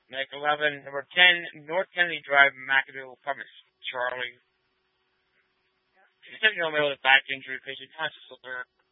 Make 11. Number 10, North Kennedy Drive, McAdoo Apartments. Charlie. 57-year-old male with back injury, patient conscious of her.